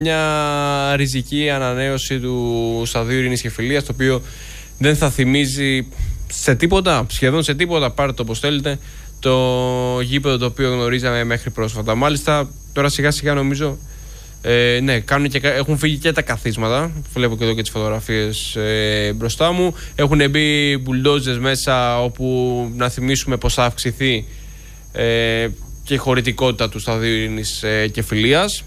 μια ριζική ανανέωση του σταδίου ειρήνης και φιλίας, το οποίο δεν θα θυμίζει σε τίποτα, σχεδόν σε τίποτα, πάρτε το όπως θέλετε, το γήπεδο το οποίο γνωρίζαμε μέχρι πρόσφατα. Μάλιστα τώρα σιγά σιγά νομίζω ναι, έχουν φύγει και τα καθίσματα. Βλέπω και εδώ και τις φωτογραφίες μπροστά μου. Έχουν μπει μπουλντόζες μέσα, όπου να θυμίσουμε πως θα αυξηθεί και η χωρητικότητα του σταδίου ειρήνης και φιλίας.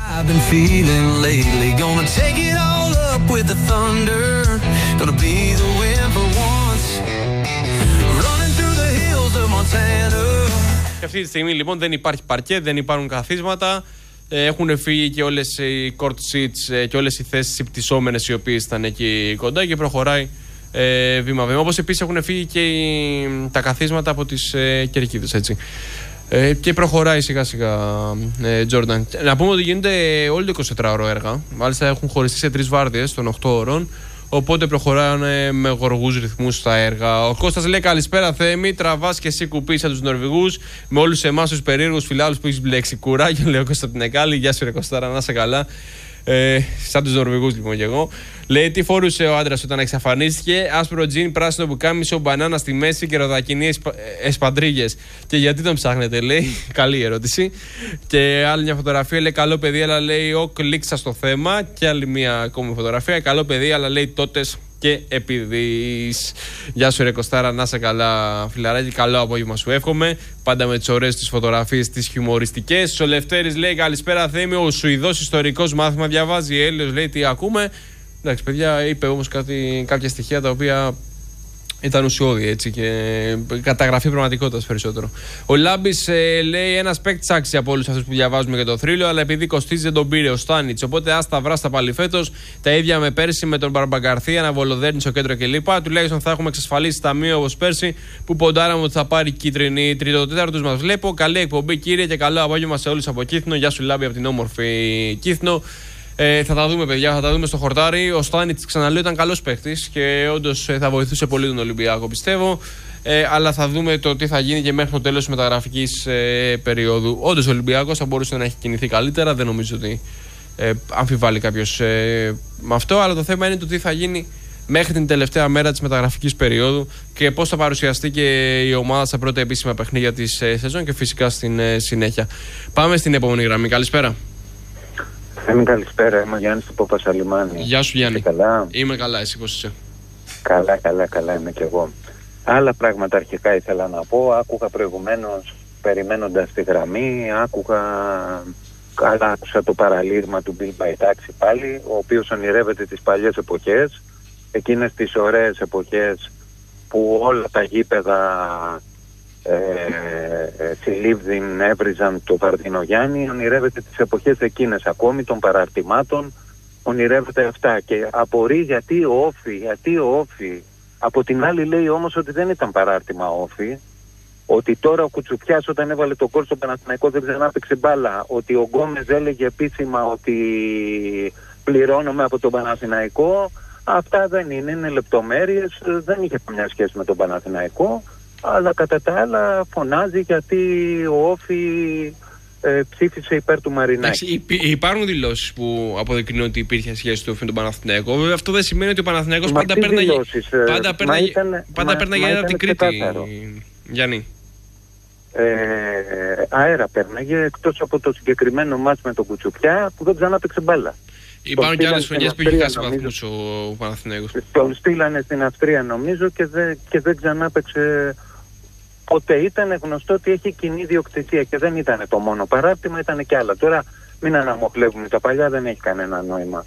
Και αυτή τη στιγμή λοιπόν δεν υπάρχει παρκέ, δεν υπάρχουν καθίσματα. Έχουν φύγει και όλες οι court seats και όλες οι θέσεις υπτυσσόμενες οι οποίες ήταν εκεί κοντά και προχωράει βήμα-βήμα. Όπως επίσης έχουν φύγει και τα καθίσματα από τις κερκίδες, έτσι. Και προχωράει σιγά σιγά, Τζόρνταν. Να πούμε ότι γίνεται όλο το 24ωρο έργα. Μάλιστα έχουν χωριστεί σε 3 βάρδιες των 8 ώρων. Οπότε προχωράνε με γοργούς ρυθμούς στα έργα. Ο Κώστας λέει: καλησπέρα, Θέμη. Τραβάς και εσύ κουπί σαν τους Νορβηγούς. Με όλους εμάς τους περίεργους φιλάδους που έχεις μπλέξει κουράγιο. Λέω Κώστα από την Εκάλη. Γεια σου, ρε Κωστάρα, να είσαι καλά. Σαν τους Νορβηγούς λοιπόν και εγώ. Λέει: τι φορούσε ο άντρας όταν εξαφανίστηκε? Άσπρο τζιν, πράσινο πουκάμισο, μπανάνα στη μέση και ροδακινή εσπαντρίγες. Και γιατί τον ψάχνετε, λέει. Καλή ερώτηση. Και άλλη μια φωτογραφία λέει: καλό παιδί, αλλά λέει: κλίξα στο θέμα. Και άλλη μια ακόμη φωτογραφία. Καλό παιδί, αλλά λέει: τότες και επειδείς. Γεια σου, ρε Κωστάρα, να είσαι καλά, φιλαράκι. Καλό απόγευμα σου εύχομαι. Πάντα με τις ωραίες τις φωτογραφίες, τις χιουμοριστικές. Ο Λευτέρης λέει: καλησπέρα, Θέμη. Ο Σουηδός ιστορικός μάθημα διαβάζει. Έλεος λέει: τι ακούμε. Εντάξει, παιδιά, είπε όμως κάποια στοιχεία τα οποία ήταν ουσιώδη, έτσι, και καταγραφή πραγματικότητας περισσότερο. Ο Λάμπης λέει: ένας παίκτης άξιζε από όλους αυτούς που διαβάζουμε για το θρύλο, αλλά επειδή κοστίζει δεν τον πήρε ο Στάνιτς. Οπότε άστα βράστα πάλι φέτος. Τα ίδια με πέρσι με τον Μπαρμπαγκαρθία, να Βολοδέρνη στο κέντρο κλπ. Τουλάχιστον θα έχουμε εξασφαλίσει ταμείο όπως πέρσι που ποντάραμε ότι θα πάρει κίτρινη. Τρίτο-τέταρτος μας βλέπω. Καλή εκπομπή, κύριε, και καλό απόγευμα σε όλους από Κύθνο. Γεια σου, Λάμπη, από την όμορφη Κύθνο. Θα τα δούμε, παιδιά, θα τα δούμε στο χορτάρι. Ο Στάνιτς, ξαναλέω, ήταν καλός παίκτης και όντως θα βοηθούσε πολύ τον Ολυμπιακό, πιστεύω. Αλλά θα δούμε το τι θα γίνει και μέχρι το τέλος της μεταγραφικής περίοδου. Όντως ο Ολυμπιακός θα μπορούσε να έχει κινηθεί καλύτερα. Δεν νομίζω ότι αμφιβάλλει κάποιος με αυτό. Αλλά το θέμα είναι το τι θα γίνει μέχρι την τελευταία μέρα της μεταγραφικής περίοδου και πώς θα παρουσιαστεί και η ομάδα στα πρώτα επίσημα παιχνίδια της σεζόν και φυσικά στην συνέχεια. Πάμε στην επόμενη γραμμή. Καλησπέρα. Καλησπέρα, είμαι ο Γιάννης του Παπασαλιμάνη. Γεια σου, Γιάννη. Καλά. Είμαι καλά, εσύ πώς είσαι? Καλά είμαι κι εγώ. Άλλα πράγματα αρχικά ήθελα να πω. Άκουγα προηγουμένως, περιμένοντας τη γραμμή, άκουσα το παραλήρημα του Bill Μπαϊτάξη πάλι, ο οποίος ονειρεύεται τις παλιές εποχές, εκείνες τις ωραίες εποχές που όλα τα γήπεδα στη Λίβδιν έβριζαν το Βαρδινογιάννη. Ονειρεύεται τις εποχές εκείνες ακόμη των παραρτημάτων, ονειρεύεται αυτά και απορεί γιατί ο Όφη. Από την άλλη λέει όμως ότι δεν ήταν παράρτημα Όφη, ότι τώρα ο Κουτσουπιάς όταν έβαλε το γκολ στο Παναθηναϊκό δεν ξανάπαιξε μπάλα, ότι ο Γκόμες έλεγε επίσημα ότι πληρώνομαι από τον Παναθηναϊκό. Αυτά δεν είναι λεπτομέρειες, δεν είχε καμιά σχέση με τον Παναθηναϊκό. Αλλά κατά τα άλλα φωνάζει γιατί ο Όφη ψήφισε υπέρ του Μαρινάκη. Υπάρχουν δηλώσεις που αποδεικνύουν ότι υπήρχε σχέση του Όφη με τον Παναθηναϊκό. Βέβαια αυτό δεν σημαίνει ότι ο Παναθηναϊκός πάντα πέρναγε ένα από την Κρήτη. Γιάννη. Αέρα πέρναγε, εκτός από το συγκεκριμένο μάτς με τον Κουτσουπιά που δεν ξανά παίξε μπάλα. Υπάρχουν και άλλες χρονιές που είχε χάσει βαθμούς ο Παναθηναϊκός. Τον στείλανε στην Αυστρία νομίζω και δεν ξανά παίξε. Ποτέ ήταν γνωστό ότι έχει κοινή ιδιοκτησία και δεν ήταν το μόνο παράρτημα, ήταν και άλλα. Τώρα μην αναμοπλεύουμε τα παλιά, δεν έχει κανένα νόημα.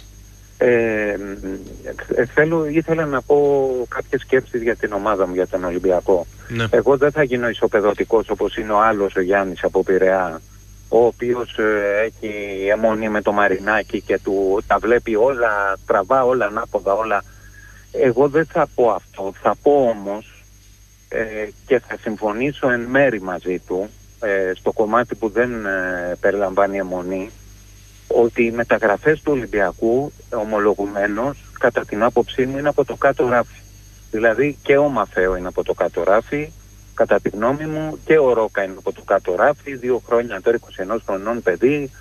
Ήθελα να πω κάποιες σκέψεις για την ομάδα μου, για τον Ολυμπιακό. Ναι. Εγώ δεν θα γίνω ισοπεδωτικός όπως είναι ο άλλος ο Γιάννης από Πειραιά, ο οποίος έχει αιμονή με το Μαρινάκη και τα βλέπει όλα στραβά, όλα ανάποδα, όλα. Εγώ δεν θα πω αυτό. Θα πω όμως και θα συμφωνήσω εν μέρη μαζί του στο κομμάτι που δεν περιλαμβάνει αιμονή, ότι οι μεταγραφές του Ολυμπιακού ομολογουμένως κατά την άποψή μου είναι από το κάτω ράφι. Δηλαδή και ο Μαφέο είναι από το κάτω ράφι κατά τη γνώμη μου, και ο Ρόκα είναι από το κάτω ράφι, 2 χρόνια τώρα 21 χρονών παιδί,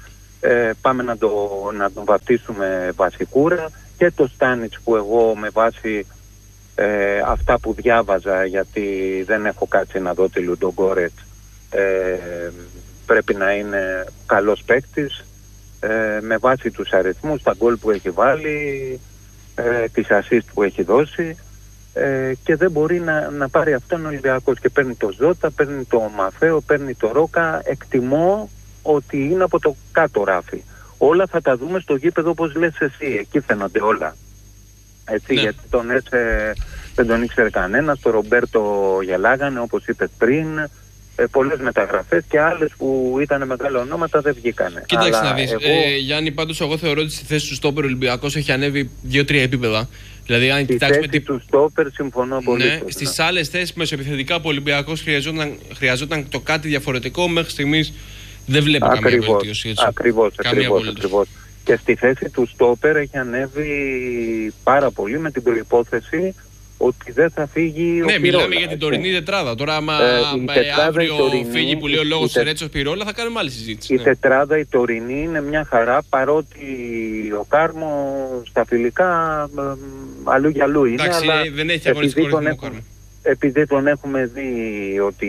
πάμε να τον βαφτίσουμε Βασικούρα, και το Στάνιτς που εγώ με βάση αυτά που διάβαζα, γιατί δεν έχω κάτσει να δω τη Λουντογκόρετς, πρέπει να είναι καλός παίκτης, με βάση τους αριθμούς, τα γκολ που έχει βάλει, τις assist που έχει δώσει, και δεν μπορεί να πάρει αυτόν ο Ολυμπιακός, και παίρνει το Ζώτα, παίρνει το Μαφέο, παίρνει το Ρόκα. Εκτιμώ ότι είναι από το κάτω ράφι. Όλα θα τα δούμε στο γήπεδο, όπως λες εσύ, εκεί φαίνονται όλα. Έτσι, ναι. Γιατί δεν τον ήξερε κανένας, τον Ρομπέρτο γελάγανε, όπως είπες πριν, πολλές μεταγραφές, και άλλες που ήταν μεγάλα ονόματα δεν βγήκανε. Κοίταξε να δεις, Γιάννη, πάντως εγώ θεωρώ ότι στη θέση του στόπερ ο Ολυμπιακός έχει ανέβει 2-3 επίπεδα. Δηλαδή, αν κοιτάξουμε του στόπερ, συμφωνώ πολύ. Ναι, στις άλλες θέσεις μεσοεπιθετικά που ο Ολυμπιακός χρειαζόταν το κάτι διαφορετικό, μέχρι στιγμής δεν βλέπω καμία βελτίωση. Ακριβώς. Και στη θέση του στόπερ έχει ανέβει πάρα πολύ, με την προϋπόθεση ότι δεν θα φύγει ο Πιρόλα. Μιλάμε για την τωρινή τετράδα. Τώρα, άμα αύριο φύγει που λέει ο λόγος Ρέτσος Πιρόλα, θα κάνουμε άλλη συζήτηση. Η τετράδα η τωρινή είναι μια χαρά, παρότι ο Κάρμο στα φιλικά αλλού για αλλού είναι. Εντάξει, αλλά δεν έχει αγωνιστικό ρυθμό ο Κάρμο. Επειδή τον έχουμε δει ότι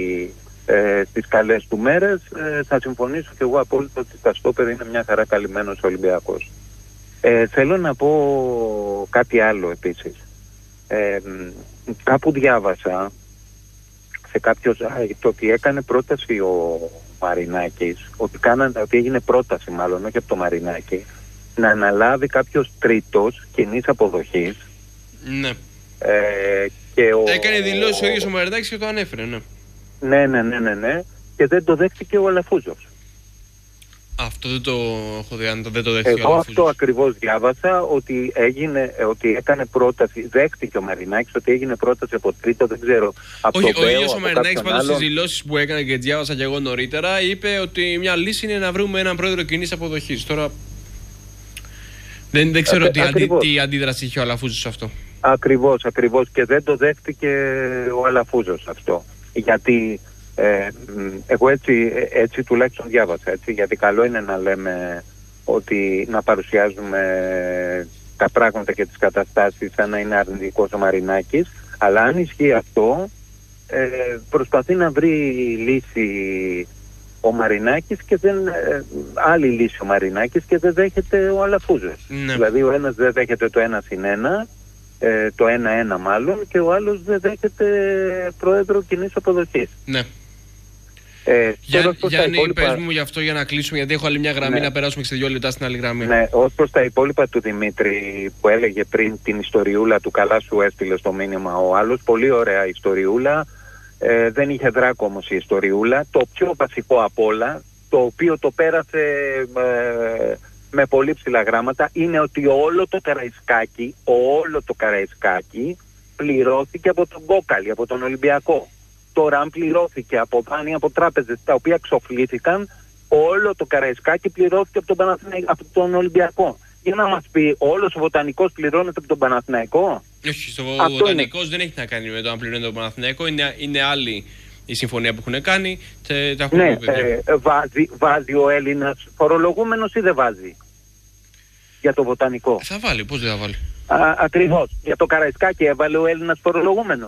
στις καλές του μέρες, θα συμφωνήσω και εγώ απόλυτα ότι στα στόπερ είναι μια χαρά καλυμμένος ο Ολυμπιακός. Θέλω να πω κάτι άλλο επίσης. Κάπου διάβασα σε κάποιο site ότι έκανε πρόταση ο Μαρινάκης, ότι έγινε πρόταση μάλλον, όχι από το Μαρινάκη, να αναλάβει κάποιος τρίτος κοινής αποδοχής. Ναι. Έκανε δηλώσεις ο ίδιος ο Μαρινάκης και το ανέφερε, ναι. Ναι. Και δεν το δέχτηκε ο Αλαφούζος. Αυτό δεν το έχω δει, δεν το δέχτηκε ο Αλαφούζος. Εγώ αυτό ακριβώς διάβασα, ότι έκανε πρόταση, δέχτηκε ο Μαρινάκης ότι έγινε πρόταση από τρίτο, δεν ξέρω. Όχι, ο ίδιος ο Μαρινάκης πάντως στις δηλώσεις που έκανε και διάβασα και εγώ νωρίτερα, είπε ότι μια λύση είναι να βρούμε έναν πρόεδρο κοινής αποδοχής. Τώρα δεν ξέρω τι αντίδραση είχε ο Αλαφούζος σε αυτό. Ακριβώς, και δεν το δέχτηκε ο Αλαφούζος αυτό. Γιατί εγώ έτσι τουλάχιστον διάβασα, έτσι, γιατί καλό είναι να λέμε ότι να παρουσιάζουμε τα πράγματα και τις καταστάσεις σαν να είναι αρνητικός ο Μαρινάκης, αλλά αν ισχύει αυτό, προσπαθεί να βρει λύση ο Μαρινάκης και άλλη λύση ο Μαρινάκης, και δεν δέχεται ο Αλαφούζος. Ναι. Δηλαδή ο ένας δεν δέχεται το 1+1, το 1-1 μάλλον, και ο άλλος δεν δέχεται πρόεδρο κοινής αποδοχής. Ναι. Γιάννη, πες μου γι' αυτό για να κλείσουμε, γιατί έχω άλλη μια γραμμή, να περάσουμε και σε 2 λεπτά στην άλλη γραμμή. Ναι, ως προς τα υπόλοιπα του Δημήτρη που έλεγε πριν την ιστοριούλα του, καλά σου έστειλε στο μήνυμα ο άλλος, πολύ ωραία ιστοριούλα, δεν είχε δράκο όμως η ιστοριούλα. Το πιο βασικό απ' όλα, το οποίο το πέρασε με πολύ ψηλά γράμματα, είναι ότι όλο το Καραϊσκάκι πληρώθηκε από τον Κόκαλη, από τον Ολυμπιακό. Τώρα αν πληρώθηκε από δάνεια από τράπεζες τα οποία ξοφλήθηκαν, όλο το Καραϊσκάκι πληρώθηκε από τον Ολυμπιακό. Για να μας πει, όλος ο Βοτανικός πληρώνεται από τον Παναθηναϊκό? Όχι, ο Βοτανικός δεν έχει να κάνει με το αν πληρώνεται από τον Παναθηναϊκό, είναι άλλη η συμφωνία που έχουν κάνει. Ναι, βάζει ο Έλληνας φορολογούμενος ή δεν βάζει για το Βοτανικό? Θα βάλει, πώς δεν θα βάλει? Ακριβώς. Για το Καραϊσκάκι έβαλε ο Έλληνας φορολογούμενος?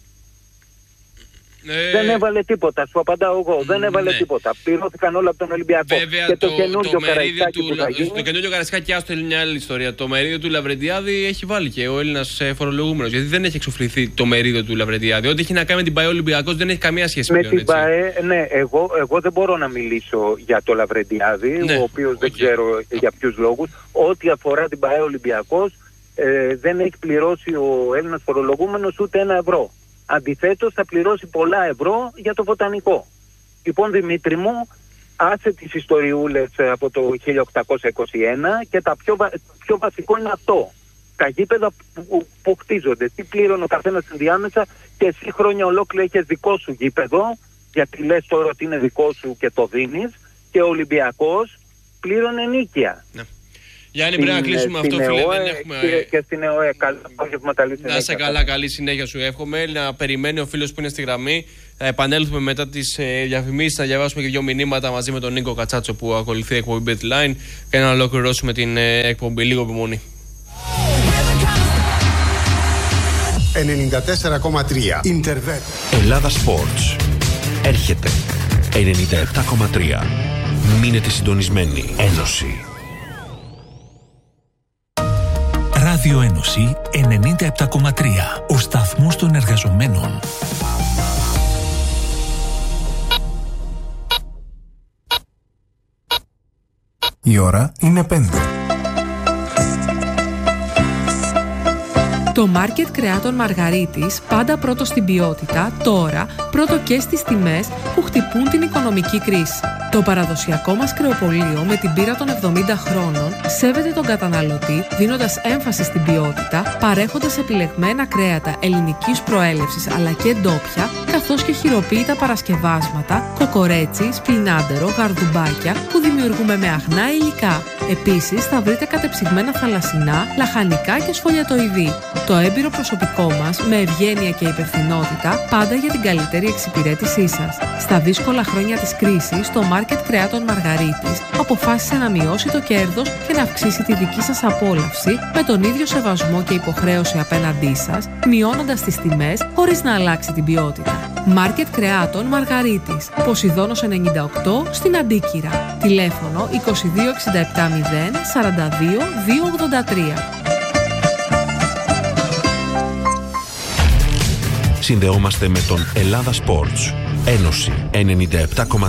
Δεν έβαλε τίποτα, σου απαντάω εγώ. Δεν έβαλε τίποτα. Πληρώθηκαν όλα από τον Ολυμπιακό. Βέβαια, και το καινούργιο Καραϊσκάκι που θα γίνει. Το καινούργιο Καραϊσκάκι, άστο, είναι μια άλλη ιστορία. Το μερίδιο του Λαβρεντιάδη έχει βάλει και ο Έλληνας φορολογούμενος. Γιατί δεν έχει εξοφληθεί το μερίδιο του Λαβρεντιάδη. Ό,τι έχει να κάνει με την ΠΑΕ Ολυμπιακός δεν έχει καμία σχέση με την ΠΑΕ. Ναι, εγώ δεν μπορώ να μιλήσω για το Λαβρεντιάδη, ο οποίος δεν ξέρω για ποιους λόγους. Ό,τι αφορά την ΠΑΕ Ολυμπιακός, δεν έχει πληρώσει ο Έλληνας φορολογούμενος ούτε €1. Αντιθέτως θα πληρώσει πολλά ευρώ για το Βοτανικό. Λοιπόν, Δημήτρη μου, άσε τις ιστοριούλες από το 1821 και πιο βασικό είναι αυτό. Τα γήπεδα που χτίζονται, τι πλήρωνε ο καθένας ενδιάμεσα, και εσύ χρόνια ολόκληρα έχεις δικό σου γήπεδο, γιατί λες τώρα ότι είναι δικό σου και το δίνεις, και ο Ολυμπιακός πλήρωνε νίκαια. Ναι. Γιάννη, πρέπει να κλείσουμε αυτό, φίλε. Δεν έχουμε... Και στην ΕΟΕ. Καλό απόγευμα, καλή συνέχεια. Να είσαι καλά, καλή συνέχεια σου εύχομαι. Να περιμένει ο φίλος που είναι στη γραμμή. Θα επανέλθουμε μετά τις διαφημίσεις, να διαβάσουμε και 2 μηνύματα μαζί με τον Νίκο Κατσάτσο που ακολουθεί η εκπομπή BetLine και να ολοκληρώσουμε την εκπομπή. Λίγο επιμονή. 94,3 Ιντερβέτ. Ελλάδα Sports. Έρχεται 97,3. Μείνετε συντονισμένοι. Ένωση. Ράδιο Ένωση 97,3. Ο σταθμός των εργαζομένων. Η ώρα είναι 5. Το μάρκετ κρεάτων Μαργαρίτης, πάντα πρώτο στην ποιότητα, τώρα πρώτο και στις τιμές που χτυπούν την οικονομική κρίση. Το παραδοσιακό μας κρεοπωλείο με την πείρα των 70 χρόνων σέβεται τον καταναλωτή δίνοντας έμφαση στην ποιότητα, παρέχοντας επιλεγμένα κρέατα ελληνικής προέλευσης αλλά και ντόπια, καθώς και χειροποίητα παρασκευάσματα, κοκορέτσι, σπινάντερο, γαρδουμπάκια που δημιουργούμε με αγνά υλικά. Επίσης θα βρείτε κατεψυγμένα θαλασσινά, λαχανικά και σφολιατοειδή. Το έμπειρο προσωπικό μας με ευγένεια και υπευθυνότητα πάντα για την καλύτερη εξυπηρέτησή σας. Στα δύσκολα χρόνια της κρίσης, το μάρκετ κρεάτων Μαργαρίτης αποφάσισε να μειώσει το κέρδος και να αυξήσει τη δική σας απόλαυση με τον ίδιο σεβασμό και υποχρέωση απέναντί σας, μειώνοντας τις τιμές χωρίς να αλλάξει την ποιότητα. Μάρκετ κρεάτων Μαργαρίτης, Ποσειδώνος 98 στην Αντίκυρα. Τηλέφωνο 2267 0 42 283. Συνδεόμαστε με τον Ελλάδα Sports. Ένωση 97,3.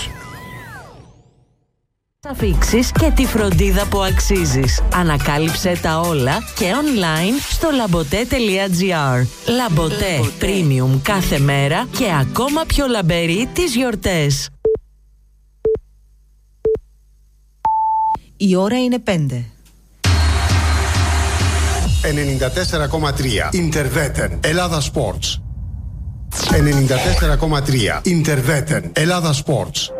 Αφήξεις και τη φροντίδα που αξίζεις. Ανακάλυψε τα όλα και online στο labote.gr. Labote Premium κάθε μέρα και ακόμα πιο λαμπερή τις γιορτές. Η ώρα είναι 5. 94,3 Ιντερβέτεν. Ελλάδα Sports. 94,3 Ιντερβέτεν. Ελλάδα Sports.